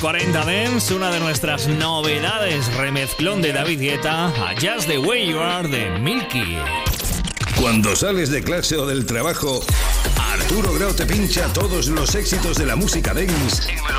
40 Dance, una de nuestras novedades, remezclón de David Guetta a Just the Way You Are de Milky. Cuando sales de clase o del trabajo, Arturo Grau te pincha todos los éxitos de la música dance